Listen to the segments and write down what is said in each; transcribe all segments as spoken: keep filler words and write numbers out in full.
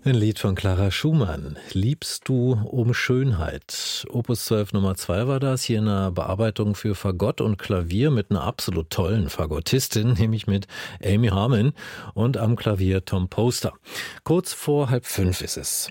Ein Lied von Clara Schumann. Liebst du um Schönheit? Opus zwölf Nummer zwei war das, hier in einer Bearbeitung für Fagott und Klavier mit einer absolut tollen Fagottistin, nämlich mit Amy Harmon und am Klavier Tom Poster. Kurz vor halb fünf ist es.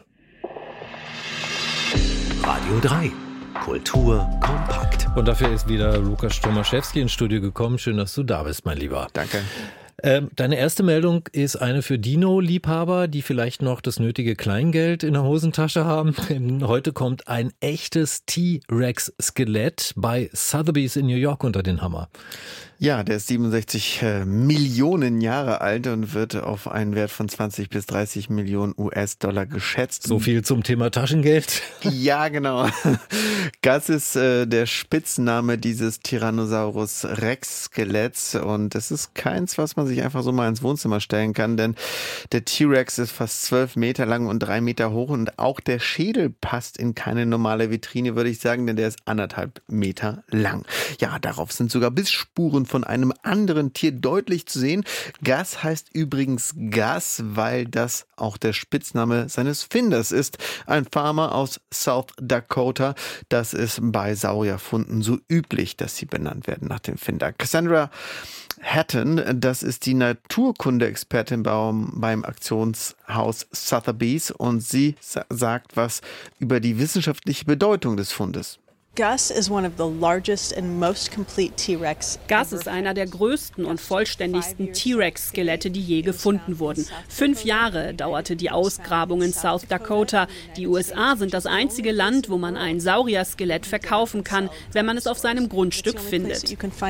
Radio drei. Kultur kompakt. Und dafür ist wieder Lukas Tomaszewski ins Studio gekommen. Schön, dass du da bist, mein Lieber. Danke. Ähm, deine erste Meldung ist eine für Dino-Liebhaber, die vielleicht noch das nötige Kleingeld in der Hosentasche haben. Heute kommt ein echtes T-Rex-Skelett bei Sotheby's in New York unter den Hammer. Ja, der ist siebenundsechzig äh, Millionen Jahre alt und wird auf einen Wert von zwanzig bis dreißig Millionen U S-Dollar geschätzt. So viel zum Thema Taschengeld. Ja, genau. Gus ist äh, der Spitzname dieses Tyrannosaurus Rex-Skeletts und es ist keins, was man sich einfach so mal ins Wohnzimmer stellen kann, denn der T-Rex ist fast zwölf Meter lang und drei Meter hoch und auch der Schädel passt in keine normale Vitrine, würde ich sagen, denn der ist anderthalb Meter lang. Ja, darauf sind sogar Bissspuren von einem anderen Tier deutlich zu sehen. Gus heißt übrigens Gus, weil das auch der Spitzname seines Finders ist. Ein Farmer aus South Dakota. Das ist bei Saurierfunden so üblich, dass sie benannt werden nach dem Finder. Cassandra Hatton, das ist die Naturkunde-Expertin beim, beim Aktionshaus Sotheby's und sie sa- sagt was über die wissenschaftliche Bedeutung des Fundes. Gus is one of the largest and most complete T-Rex. Gus ist einer der größten und vollständigsten T-Rex-Skelette, die je gefunden wurden. Fünf Jahre dauerte die Ausgrabung in South Dakota. Die U S A sind das einzige Land, wo man ein Saurier-Skelett verkaufen kann, wenn man es auf seinem Grundstück findet.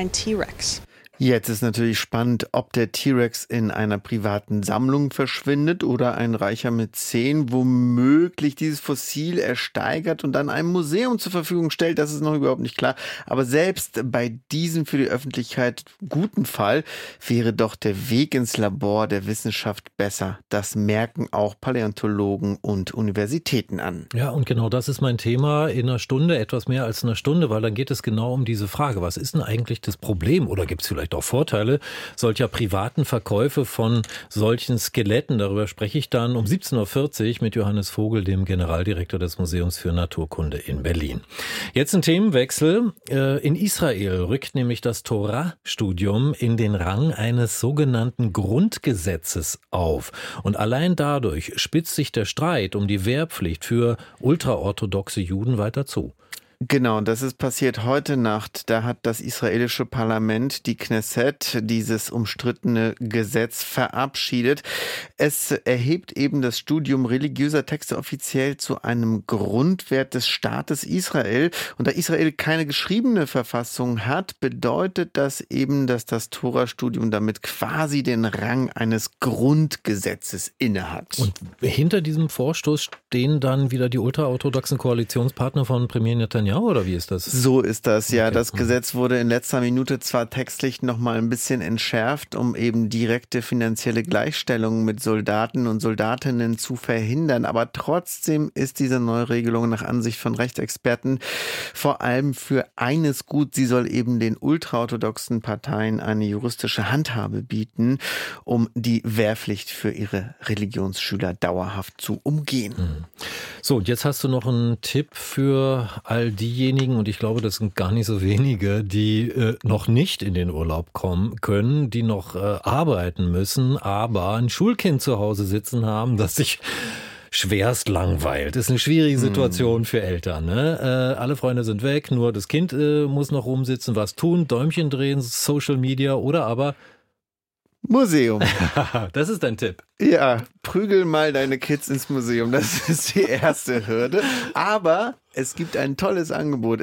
Jetzt ist natürlich spannend, ob der T-Rex in einer privaten Sammlung verschwindet oder ein reicher Mäzen womöglich dieses Fossil ersteigert und dann einem Museum zur Verfügung stellt. Das ist noch überhaupt nicht klar. Aber selbst bei diesem für die Öffentlichkeit guten Fall wäre doch der Weg ins Labor der Wissenschaft besser. Das merken auch Paläontologen und Universitäten an. Ja, und genau das ist mein Thema in einer Stunde, etwas mehr als einer Stunde, weil dann geht es genau um diese Frage. Was ist denn eigentlich das Problem oder gibt es vielleicht auch Vorteile solcher privaten Verkäufe von solchen Skeletten? Darüber spreche ich dann um siebzehn Uhr vierzig mit Johannes Vogel, dem Generaldirektor des Museums für Naturkunde in Berlin. Jetzt ein Themenwechsel. In Israel rückt nämlich das Torah-Studium in den Rang eines sogenannten Grundgesetzes auf. Und allein dadurch spitzt sich der Streit um die Wehrpflicht für ultraorthodoxe Juden weiter zu. Genau, das ist passiert heute Nacht. Da hat das israelische Parlament, die Knesset, dieses umstrittene Gesetz verabschiedet. Es erhebt eben das Studium religiöser Texte offiziell zu einem Grundwert des Staates Israel. Und da Israel keine geschriebene Verfassung hat, bedeutet das eben, dass das Tora-Studium damit quasi den Rang eines Grundgesetzes innehat. Und hinter diesem Vorstoß stehen dann wieder die ultraorthodoxen Koalitionspartner von Premier Netanyahu. Oder wie ist das? So ist das, ja. Okay. Das Gesetz wurde in letzter Minute zwar textlich noch mal ein bisschen entschärft, um eben direkte finanzielle Gleichstellung mit Soldaten und Soldatinnen zu verhindern. Aber trotzdem ist diese Neuregelung nach Ansicht von Rechtsexperten vor allem für eines gut. Sie soll eben den ultraorthodoxen Parteien eine juristische Handhabe bieten, um die Wehrpflicht für ihre Religionsschüler dauerhaft zu umgehen. So, und jetzt hast du noch einen Tipp für all diejenigen, und ich glaube, das sind gar nicht so wenige, die äh, noch nicht in den Urlaub kommen können, die noch äh, arbeiten müssen, aber ein Schulkind zu Hause sitzen haben, das sich schwerst langweilt. Das ist eine schwierige Situation hm. für Eltern. Ne? Äh, alle Freunde sind weg, nur das Kind äh, muss noch rumsitzen, was tun, Däumchen drehen, Social Media oder aber Museum. Das ist dein Tipp. Ja, prügel mal deine Kids ins Museum. Das ist die erste Hürde. Aber es gibt ein tolles Angebot.